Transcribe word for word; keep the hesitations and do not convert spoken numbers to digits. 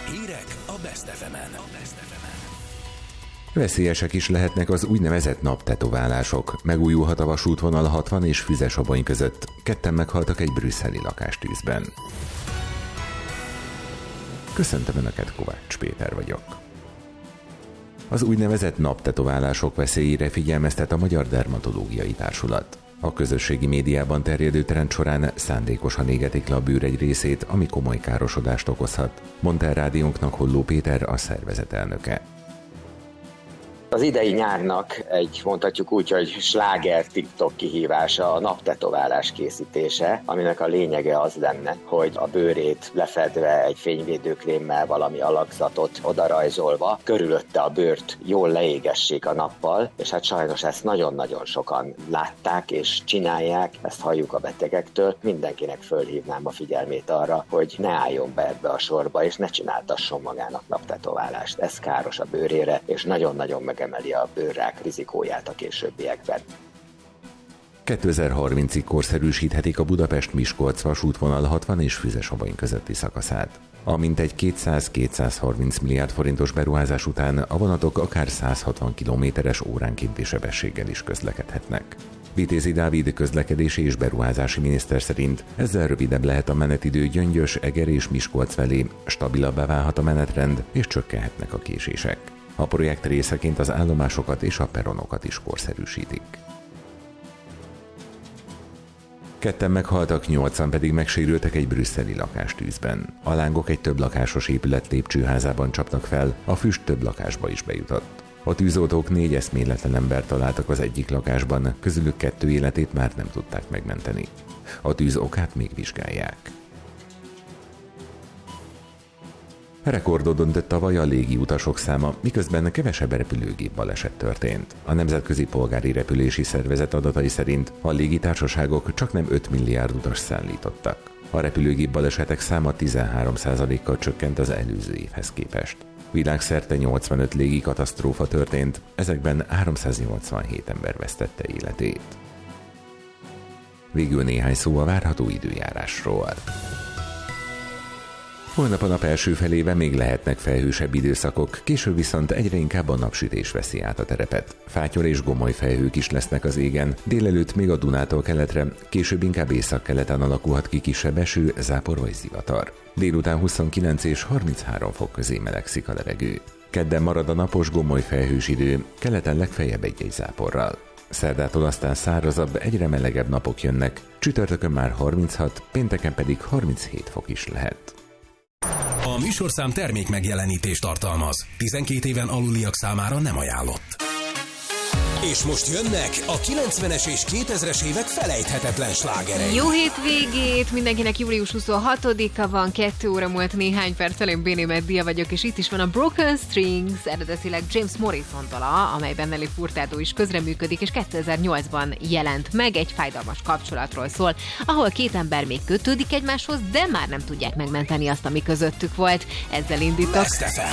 Hírek a Best ef emen. Veszélyesek is lehetnek az úgynevezett naptetoválások. Megújulhat a vasútvonal hatvan és Füzesabony között. Ketten meghaltak egy brüsszeli lakástűzben. Köszöntöm Önöket, Kovács Péter vagyok. Az úgynevezett naptetoválások veszélyére figyelmeztet a Magyar Dermatológiai Társulat. A közösségi médiában terjedő trend során szándékosan égetik le a bőr egy részét, ami komoly károsodást okozhat, mondta el rádiónknak Holló Péter, a szervezet elnöke. Az idei nyárnak egy, mondhatjuk úgy, hogy sláger TikTok kihívása a naptetoválás készítése, aminek a lényege az lenne, hogy a bőrét lefedve egy fényvédőkrémmel valami alakzatot odarajzolva, körülötte a bőrt jól leégessék a nappal, és hát sajnos ezt nagyon-nagyon sokan látták és csinálják, ezt halljuk a betegektől. Mindenkinek fölhívnám a figyelmét arra, hogy ne álljon be ebbe a sorba, és ne csináltasson magának naptetoválást. Ez káros a bőrére, és nagyon-nagyon meg emeli a bőrrák rizikóját a későbbiekben. kétezer-harmincig korszerűsíthetik a Budapest-Miskolc vasútvonal hatvan és Füzesabony közötti szakaszát. A mintegy kétszáz-kétszázharminc milliárd forintos beruházás után a vonatok akár száz hatvan kilométeres óránkénti sebességgel is közlekedhetnek. Vitézi Dávid közlekedési és beruházási miniszter szerint ezzel rövidebb lehet a menetidő Gyöngyös, Eger és Miskolc felé, stabilabbá válhat a menetrend és csökkenhetnek a késések. A projekt részeként az állomásokat és a peronokat is korszerűsítik. Ketten meghaltak, nyolcan pedig megsérültek egy brüsszeli lakástűzben. A lángok egy több lakásos épület lépcsőházában csaptak fel, a füst több lakásba is bejutott. A tűzoltók négy eszméletlen embert találtak az egyik lakásban, közülük kettő életét már nem tudták megmenteni. A tűz okát még vizsgálják. Rekordot döntött tavaly a légiutasok száma, miközben kevesebb repülőgép baleset történt. A Nemzetközi Polgári Repülési Szervezet adatai szerint a légitársaságok csaknem öt milliárd utas szállítottak. A repülőgép balesetek száma tizenhárom százalékkal csökkent az előző évhez képest. Világszerte nyolcvanöt légi katasztrófa történt, ezekben háromszáznyolcvanhét ember vesztette életét. Végül néhány szó a várható időjárásról. Holnap a nap első felében még lehetnek felhősebb időszakok, később viszont egyre inkább a napsütés veszi át a terepet. Fáttyol és gomoly felhők is lesznek az égen, délelőtt még a Dunától keletre, később inkább északkeleten alakulhat ki kisebb eső, zápor vagy zivatar. Délután huszonkilenc és harminchárom fok közé melegszik a levegő. Kedden marad a napos, gomoly felhős idő, keleten legfeljebb egy-egy záporral. Szerdától aztán szárazabb, egyre melegebb napok jönnek, csütörtökön már harminchat, pénteken pedig harminchét fok is lehet. A műsorszám termék megjelenítést tartalmaz. tizenkét éven aluliak számára nem ajánlott. És most jönnek a kilencvenes és kétezres évek felejthetetlen slágerei. Jó hétvégét! Mindenkinek július huszonhatodika van, kettő óra múlt néhány perccel, én Béné Meddia vagyok, és itt is van a Broken Strings, eredetileg James Morrison dala, amelyben Nelly Furtado is közreműködik, és kétezer-nyolcban jelent meg, egy fájdalmas kapcsolatról szól, ahol két ember még kötődik egymáshoz, de már nem tudják megmenteni azt, ami közöttük volt. Ezzel indítok.